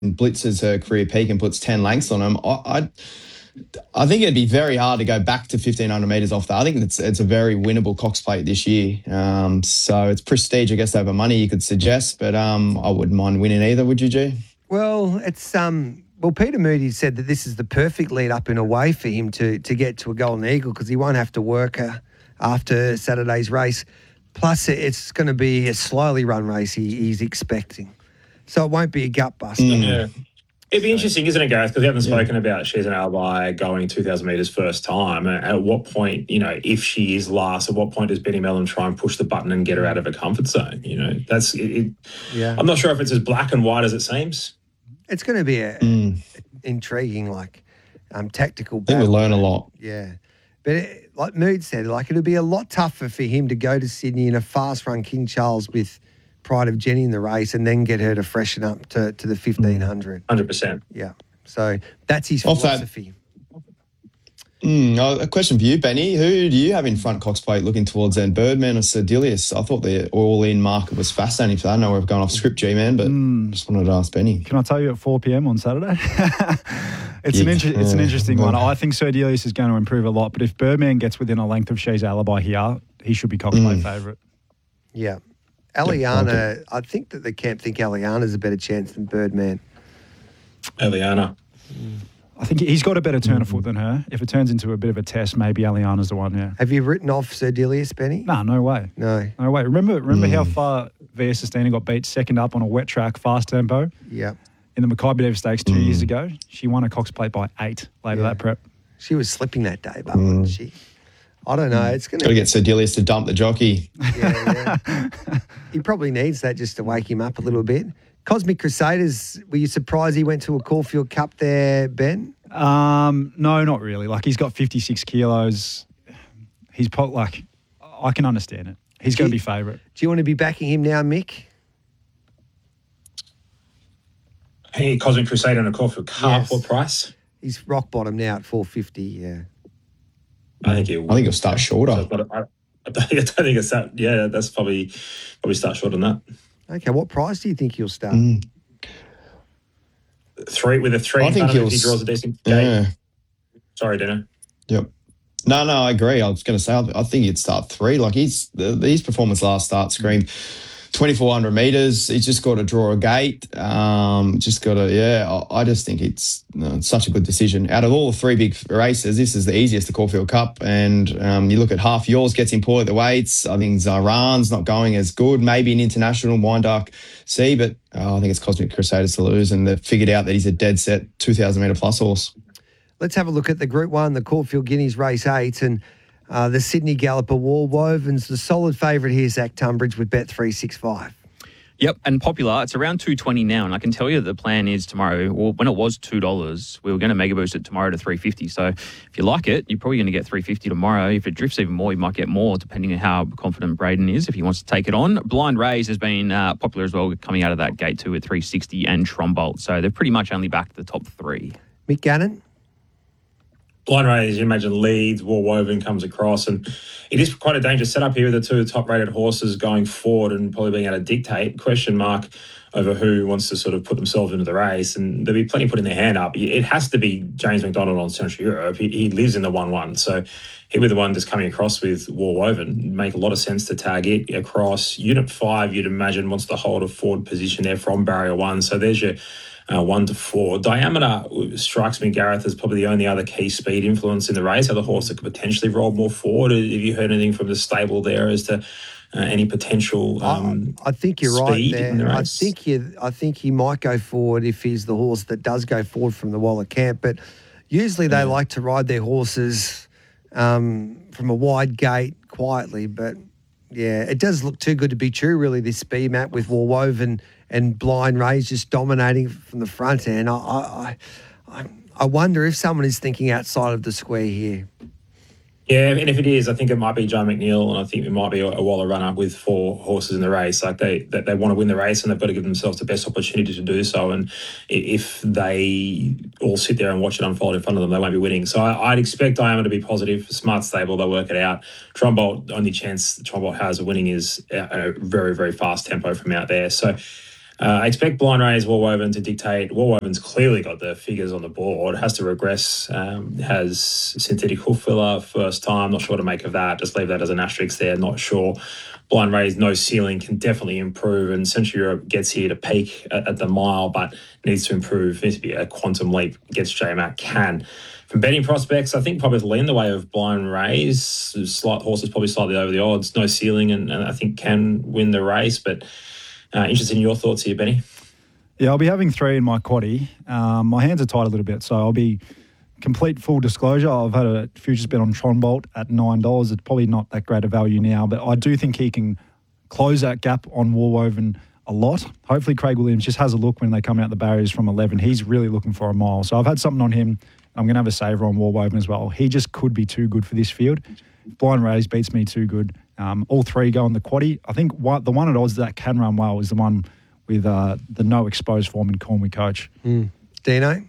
blitzes her career peak and puts 10 lengths on him, I think it'd be very hard to go back to 1,500 metres off that. I think it's a very winnable Cox Plate this year. So it's prestige, I guess, over money, you could suggest, but I wouldn't mind winning either, would you, G? Well, it's Peter Moody said that this is the perfect lead up in a way for him to get to a Golden Eagle because he won't have to work after Saturday's race. Plus, it's going to be a slowly run race he's expecting. So it won't be a gut buster. Yeah. It'd be interesting, isn't it, Gareth? Because we haven't spoken about She's an Alibi going 2,000 metres first time. At what point, if she is last, at what point does Benny Mellon try and push the button and get her out of her comfort zone? That's it. Yeah. I'm not ssure if it's as black and white as it seems. It's going to be intriguing, tactical battle. I think we'll learn a lot. Yeah. But like Mood said, it'll be a lot tougher for him to go to Sydney in a fast-run King Charles with Pride of Jenny in the race and then get her to freshen up to the 1,500. 100%. Yeah. So that's his philosophy. A question for you, Benny. Who do you have in front Cox Plate looking towards then, Birdman or Cedilius? I thought the all-in market was fascinating for that. I know we've gone off script, G-Man, but just wanted to ask Benny. Can I tell you at 4 p.m. on Saturday? It's an interesting one. I think Cedilius is going to improve a lot, but if Birdman gets within a length of She's Alibi here, he should be Cox Plate favourite. Yeah. Eliana, I think that the camp think Eliana's a better chance than Birdman. Eliana. I think he's got a better turn of foot than her. If it turns into a bit of a test, maybe Eliana's the one, yeah. Have you written off Cedilius, Benny? No way. No way. Remember how far Via Sistina got beat second up on a wet track, fast tempo? Yeah. In the Mackay Davis Stakes 2 years ago. She won a Cox Plate by 8 later that prep. She was slipping that day, but wasn't she? I don't know. It's going to get Cedilius to dump the jockey. Yeah. He probably needs that just to wake him up a little bit. Cosmic Crusaders, were you surprised he went to a Caulfield Cup there, Ben? No, not really. He's got 56 kilos. He's I can understand it. He's going to be favourite. Do you want to be backing him now, Mick? Hey, Cosmic Crusader and a Caulfield Cup. Yes. What price? He's rock bottom now at 450, yeah. I think he'll start shorter. I don't think it's that. Yeah, that's probably start short on that. Okay, what price do you think he'll start? 3 with a 3. I think he draws a decent gate. Yeah. Sorry, Dino. Yep. No, I agree. I was going to say I think he'd start 3. His performance last start screamed 2,400 metres. He's just got to draw a gate. I just think it's such a good decision. Out of all the 3 big races, this is the easiest, the Caulfield Cup. And you look at half yours gets him poor at the weights. I think Zaran's not going as good. Maybe an international Windark C, but I think it's Cosmic Crusaders to lose. And they've figured out that he's a dead set 2,000 metre plus horse. Let's have a look at the Group 1, the Caulfield Guineas Race 8, and the Sydney Galloper War Wovens. The solid favourite here, Zach Tunbridge, with Bet365. Yep, and popular. It's around $2.20 now, and I can tell you that the plan is tomorrow. Well, when it was $2, we were going to mega boost it tomorrow to $3.50. So if you like it, you're probably going to get $3.50 tomorrow. If it drifts even more, you might get more, depending on how confident Braden is if he wants to take it on. Blind Rays has been popular as well, coming out of that gate too at $3.60, and Trombolt. So they're pretty much only back to the top 3. Mick Gannon. Blind Rays, you imagine leads, War Woven comes across, and it is quite a dangerous setup here with the 2 top-rated horses going forward and probably being able to dictate. Question mark over who wants to sort of put themselves into the race, and there'll be plenty putting their hand up. It has to be James McDonald on Central Europe. He lives in the 1-1, so he with the one just coming across with War Woven make a lot of sense to tag it across. Unit 5, you'd imagine, wants to hold a forward position there from barrier 1, so there's your 1 to 4. Diameter strikes me, Gareth, as probably the only other key speed influence in the race. Other horse that could potentially roll more forward. Have you heard anything from the stable there as to any potential? I think you're right there. I think he might go forward if he's the horse that does go forward from the Waller camp. But usually they like to ride their horses from a wide gate quietly. But yeah, it does look too good to be true, really, this speed map with War Woven and Blind Rays just dominating from the front end. I wonder if someone is thinking outside of the square here. Yeah, and if it is, I think it might be John McNeil, and I think it might be a Waller runner with 4 horses in the race. They want to win the race, and they've got to give themselves the best opportunity to do so. And if they all sit there and watch it unfold in front of them, they won't be winning. So I'd expect Diameter to be positive. Smart stable, they'll work it out. Trombolt, only chance Trombolt has of winning is a very, very fast tempo from out there. So I expect Blind Rays Warwoven to dictate. Warwoven's clearly got the figures on the board, has to regress, has synthetic hoof filler first time. Not sure what to make of that. Just leave that as an asterisk there, not sure. Blind Rays, no ceiling, can definitely improve, and Central Europe gets here to peak at the mile, but needs to improve. Needs to be a quantum leap against J-Mac can. From betting prospects, I think probably lean the way of Blind Rays. Slight horses probably slightly over the odds, no ceiling, and I think can win the race, but interested in your thoughts here, Benny. Yeah, I'll be having 3 in my quaddie. My hands are tied a little bit, so I'll be complete full disclosure. I've had a futures bet on Tronbolt at $9. It's probably not that great a value now, but I do think he can close that gap on Warwoven a lot. Hopefully Craig Williams just has a look when they come out the barriers from 11. He's really looking for a mile. So I've had something on him. I'm going to have a saver on Warwoven as well. He just could be too good for this field. Blind Rays beats me too good. All 3 go on the quaddie. I think the one at odds that can run well is the one with the no exposed form in Call Me Coach. Dino?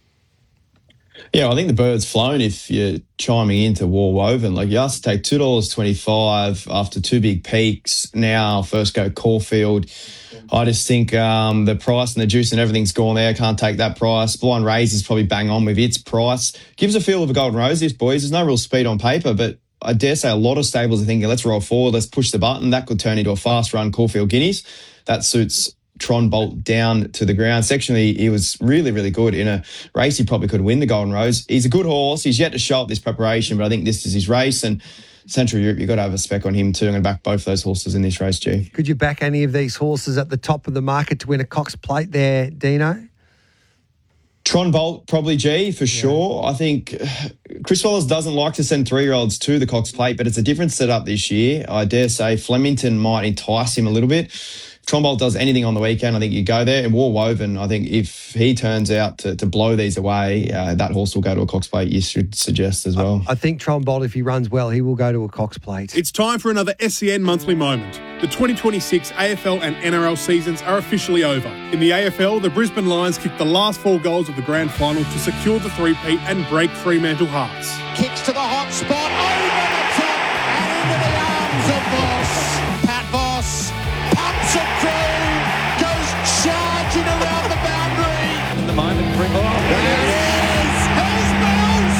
Yeah, I think the bird's flown if you're chiming into Warwoven. Like, you have to take $2.25 after 2 big peaks. Now, first go Caulfield. I just think the price and the juice and everything's gone there. Can't take that price. Blind Rays is probably bang on with its price. Gives a feel of a Golden Rose, this, boys. There's no real speed on paper, but I dare say a lot of stables are thinking, let's roll forward, let's push the button. That could turn into a fast run Caulfield Guineas. That suits Tronbolt down to the ground. Sectionally, he was really, really good in a race. He probably could win the Golden Rose. He's a good horse. He's yet to show up this preparation, but I think this is his race. And Central Europe, you've got to have a spec on him too. I'm going to back both those horses in this race, G. Could you back any of these horses at the top of the market to win a Cox Plate there, Dino? Tronbolt, probably G, for sure. I think Chris Wallace doesn't like to send 3-year-olds to the Cox Plate, but it's a different setup this year. I dare say Flemington might entice him a little bit. Tronbolt does anything on the weekend, I think you go there. And Warwoven, I think if he turns out to blow these away, that horse will go to a Cox Plate, you should suggest as well. I think Tronbolt, if he runs well, he will go to a Cox Plate. It's time for another SEN Monthly Moment. The 2026 AFL and NRL seasons are officially over. In the AFL, the Brisbane Lions kicked the last 4 goals of the grand final to secure the three-peat and break Fremantle hearts. Kicks to the hot spot, over the top and into the arms of Voss. Pat Voss pumps it through, goes charging around the boundary. In the moment, bring on. There it is! Hell's bells!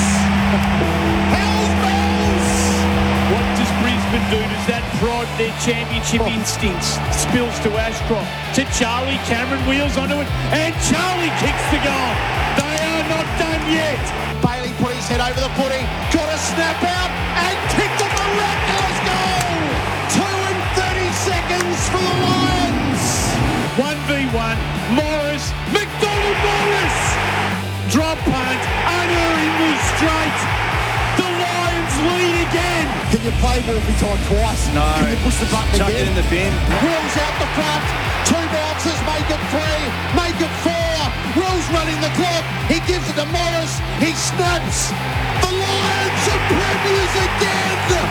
Hell's bells! What does Brisbane do? Does that prod their championship instincts? Spills to Ashcroft, to Charlie. Cameron wheels onto it, and Charlie kicks the goal. They are not done yet. Bailey put his head over the footy, got a snap out, and kicked a miraculous goal! 2 and 30 seconds for the Lions! 1v1, Morris, McDonald Morris! Drop punt, unerringly straight. The Lions lead again. Can you play Wolfie time twice? No. Can you push the button Chuck again? it in the bin. Wills out the front. 2 bounces, make it 3, make it 4. Wills running the clock. He gives it to Morris. He snaps. The Lions are premiers again.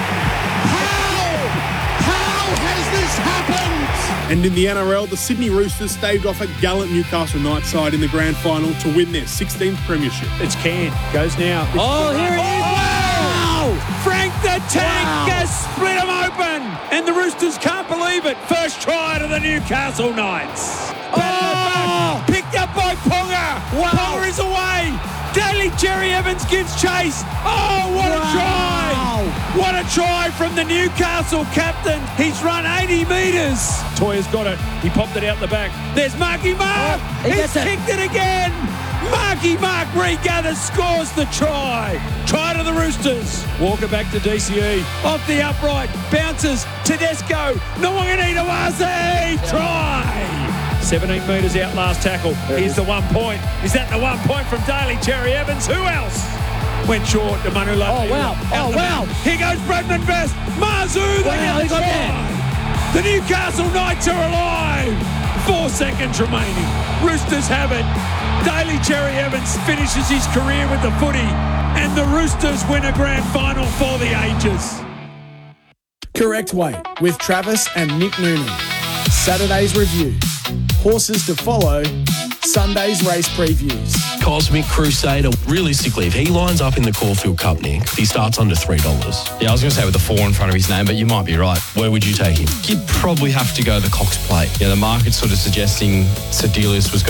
How has this happened? And in the NRL, the Sydney Roosters staved off a gallant Newcastle Knights side in the grand final to win their 16th premiership. It's Can. Goes now. Oh, here he is. Wow! Frank the Tank has split him open. And the Roosters can't believe it. First try to the Newcastle Knights. Oh! Picked up by Ponga. Wow. Ponga is away. Daly Jerry Evans gives chase. Oh, what a try! What a try from the Newcastle captain. He's run 80 metres. Toya's got it. He popped it out the back. There's Marky Mark. He's kicked it again. Marky Mark regathers, scores the try. Try to the Roosters. Walker back to DCE. Off the upright. Bounces. Tedesco. Nuwanganita-Wazi. Try. 17 metres out last tackle. Here's the 1 point. Is that the 1 point from Daly Cherry Evans? Who else? Went short to Manula. Oh, wow. Oh, wow. Here goes Bradman Best. Mazu, they get the try. The Newcastle Knights are alive. 4 seconds remaining. Roosters have it. Daly Cherry Evans finishes his career with the footy. And the Roosters win a grand final for the ages. Correct Weight with Travis and Nick Noonan. Saturday's review. Horses to follow. Sunday's race previews. Cosmic Crusader. Realistically, if he lines up in the Caulfield Cup, Nick, he starts under $3. Yeah, I was going to say with the 4 in front of his name, but you might be right. Where would you take him? You'd probably have to go the Cox Plate. Yeah, the market's sort of suggesting Sedelius was going